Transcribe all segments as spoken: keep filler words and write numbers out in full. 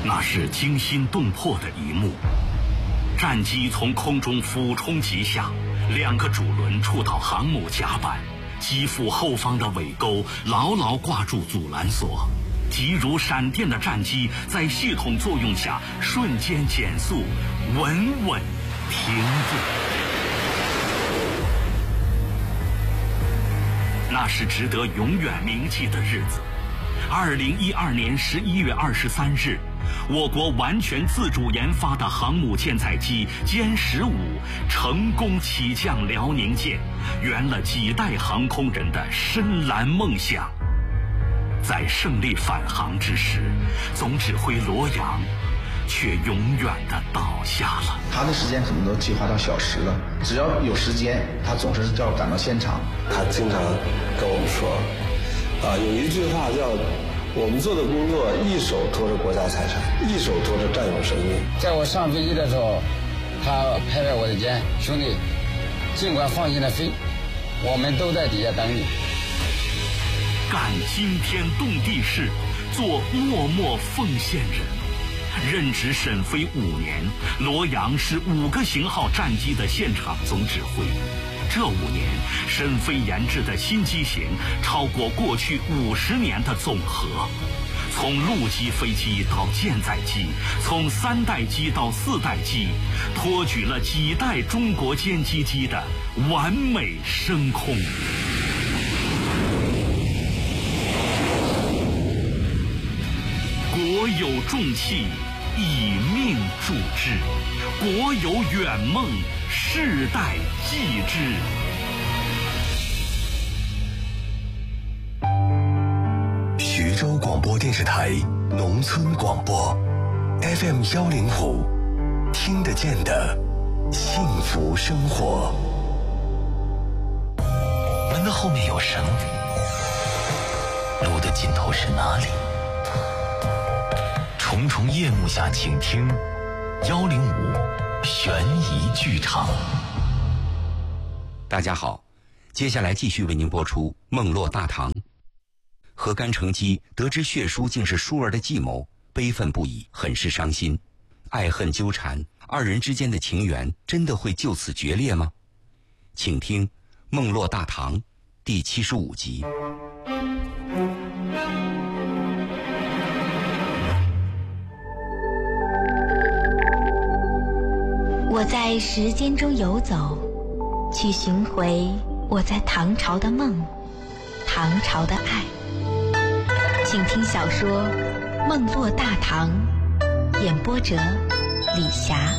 那是惊心动魄的一幕。战机从空中俯冲急下，两个主轮触到航母甲板，机腹后方的尾钩牢牢挂住阻拦索，急如闪电的战机在系统作用下瞬间减速，稳稳停住。那是值得永远铭记的日子。二零一二年十一月二十三日，我国完全自主研发的航母舰载机歼十五成功起降辽宁舰，圆了几代航空人的深蓝梦想。在胜利返航之时，总指挥罗阳却永远的倒下了。 他的时间可能都计划到小时了，只要有时间，他总是要赶到现场。 他经常跟我们说，啊，有一句话叫我们做的工作一手托着国家财产，一手托着战友生命。 在我上飞机的时候，他拍拍我的肩，兄弟，尽管放心的飞，我们都在底下等你。 干惊天动地事，做默默奉献人。任职沈飞五年，罗阳是五个型号战机的现场总指挥。这五年，沈飞研制的新机型超过过去五十年的总和。从陆基飞机到舰载机，从三代机到四代机，托举了几代中国歼击机的完美升空。国有重器，以命铸之；国有远梦，世代继之。 徐州广播电视台农村广播 F M 幺零五，听得见的幸福生活。门的后面有绳，路的尽头是哪里？重重夜幕下，请听幺零五悬疑剧场。 大家好，接下来继续为您播出《梦落大唐》。何干成机得知血书竟是舒儿的计谋，悲愤不已，很是伤心。爱恨纠缠，二人之间的情缘真的会就此决裂吗？请听《梦落大唐》第七十五集。 我在时间中游走，去寻回我在唐朝的梦，唐朝的爱。请听小说《梦落大唐》，演播者李霞。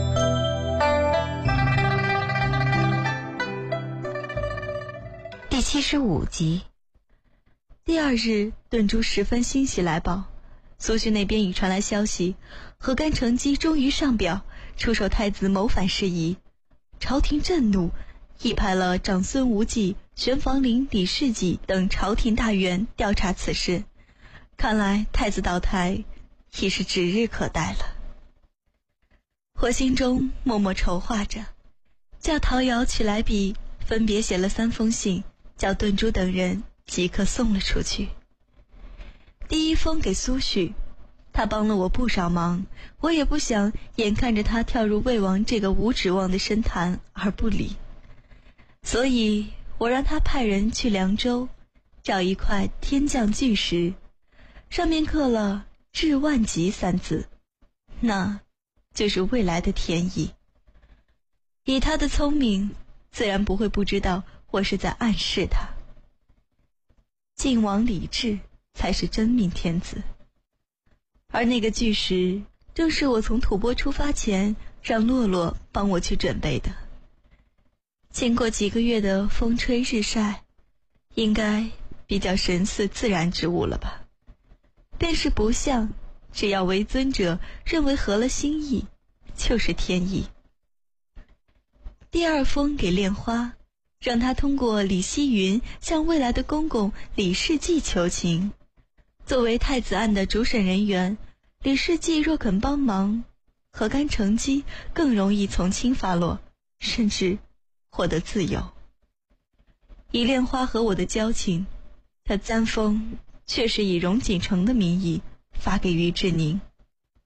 第七十五集。 第二日，顿珠十分欣喜来报，苏洵那边已传来消息，何干成机终于上表出手太子谋反事宜。朝廷震怒，亦派了长孙无忌、玄房陵、李世济等朝廷大员调查此事。看来太子倒台已是指日可待了。我心中默默筹划着，叫陶瑶取来笔，分别写了三封信，叫顿珠等人即刻送了出去。第一封给苏轼，他帮了我不少忙，我也不想眼看着他跳入魏王这个无指望的深潭而不理，所以我让他派人去凉州找一块天降巨石，上面刻了至万极三字，那就是未来的天意。以他的聪明，自然不会不知道我是在暗示他。晋王李治才是真命天子，而那个巨石正是我从吐蕃出发前让洛洛帮我去准备的。经过几个月的风吹日晒，应该比较神似自然之物了吧。便是不像，只要为尊者认为合了心意，就是天意。第二封给莲花，让他通过李希云向未来的公公李世济求情。作为太子案的主审人员，李世济若肯帮忙，何干成机更容易从轻发落，甚至获得自由。以莲花和我的交情，他三封却是以荣锦城的名义发给于志宁。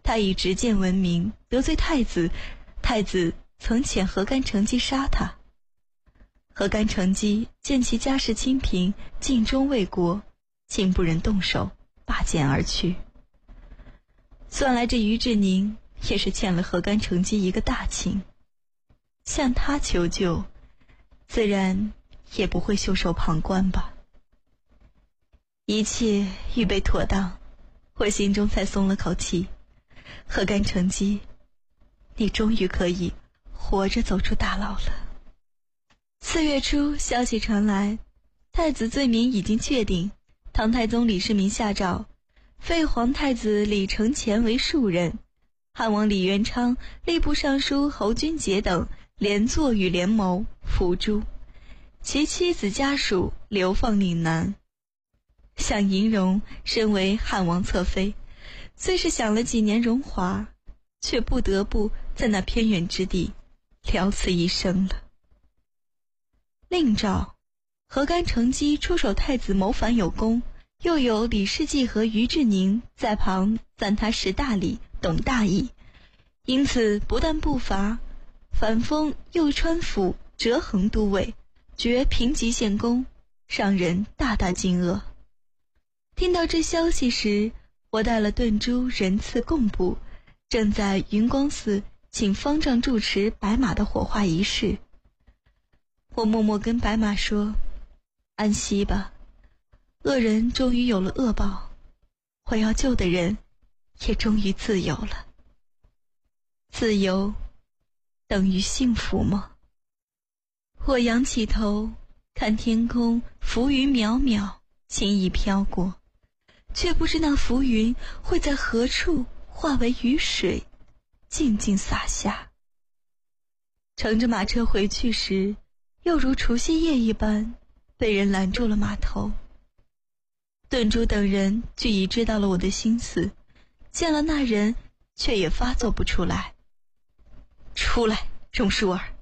他以执剑闻名，得罪太子，太子曾遣何干成机杀他。何干成机见其家世清贫，尽忠为国，竟不忍动手，拔剑而去。算来这于志宁也是欠了何干成机一个大情，向他求救，自然也不会袖手旁观吧。一切预备妥当，我心中才松了口气。何干成机，你终于可以活着走出大牢了。四月初，消息传来，太子罪名已经确定，唐太宗李世民下诏，废皇太子李承乾为庶人，汉王李元昌、吏部尚书侯君杰等连坐与联谋，伏诛，其妻子家属流放岭南。享银荣身为汉王侧妃，虽是享了几年荣华，却不得不在那偏远之地了此一生了。另诏，何干成机出手太子谋反有功，又有李世继和于志宁在旁赞他识大礼，懂大义，因此不但不罚，反封右川府折衡都尉，爵平级县公，让人大大惊愕。听到这消息时，我带了顿珠、人次贡布，正在云光寺请方丈主持白马的火化仪式。我默默跟白马说：“安息吧，恶人终于有了恶报，我要救的人也终于自由了。自由等于幸福吗？”我仰起头，看天空浮云渺渺，轻易飘过，却不知那浮云会在何处化为雨水，静静洒下。乘着马车回去时，又如除夕夜一般，被人拦住了马头。顿珠等人俱已知道了我的心思，见了那人，却也发作不出来。出来，榕树儿，